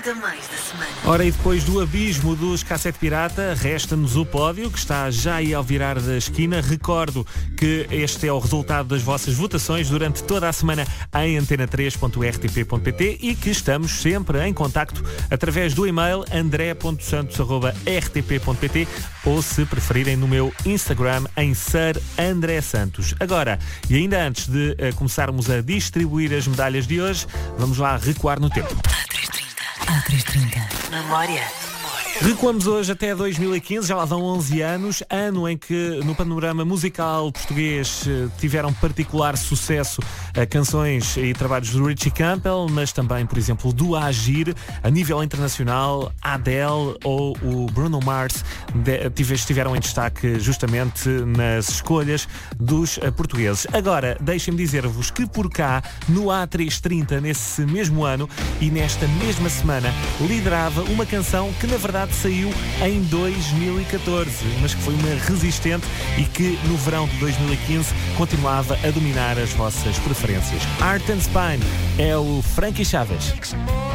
30 mais da semana. Ora, e depois do abismo dos Cassete Pirata, resta-nos o pódio, que está já aí ao virar da esquina. Recordo que este é o resultado das vossas votações durante toda a semana em antena3.rtp.pt e que estamos sempre em contacto através do e-mail andré.santos@rtp.pt ou, se preferirem, no meu Instagram em Sir André Santos. Agora, e ainda antes de começarmos a distribuir as medalhas de hoje, vamos lá recuar no tempo. A330. Memória. Recuamos hoje até 2015, já lá vão 11 anos, ano em que no panorama musical português tiveram particular sucesso canções e trabalhos do Richie Campbell, mas também, por exemplo, do Agir. A nível internacional, Adele ou o Bruno Mars estiveram em destaque justamente nas escolhas dos portugueses. Agora, deixem-me dizer-vos que por cá, no A330, nesse mesmo ano e nesta mesma semana, liderava uma canção que na verdade saiu em 2014, mas que foi uma resistente e que no verão de 2015 continuava a dominar as vossas preferências. Art and Spine é o Frankie Chaves.